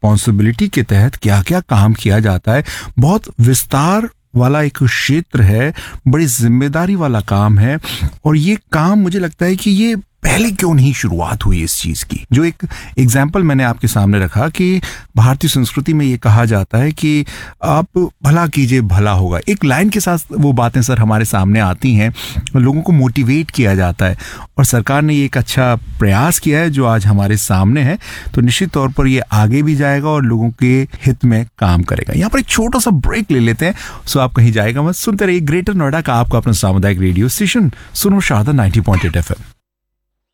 Responsibility के तहत क्या क्या काम किया जाता है। बहुत विस्तार वाला एक क्षेत्र है, बड़ी जिम्मेदारी वाला काम है, और ये काम मुझे लगता है कि ये पहले क्यों नहीं शुरुआत हुई इस चीज की। जो एक एग्जाम्पल मैंने आपके सामने रखा कि भारतीय संस्कृति में ये कहा जाता है कि आप भला कीजिए भला होगा, एक लाइन के साथ वो बातें सर हमारे सामने आती हैं, लोगों को मोटिवेट किया जाता है, और सरकार ने ये एक अच्छा प्रयास किया है जो आज हमारे सामने है। तो निश्चित तौर पर ये आगे भी जाएगा और लोगों के हित में काम करेगा। यहाँ पर एक छोटा सा ब्रेक ले लेते हैं, सो आप कहीं जाएगा मत, सुनते रहिए ग्रेटर नोएडा का आपका अपना सामुदायिक रेडियो स्टेशन सुनो शारदा 90.8 FM।